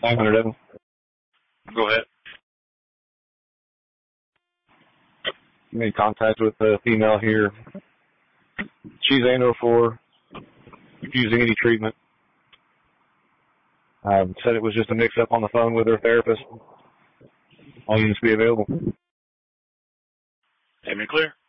900 Evan. Go ahead. You made contact with a female here. She's A04, refusing any treatment. Said it was just a mix-up on the phone with her therapist. All units be available. Amen, clear.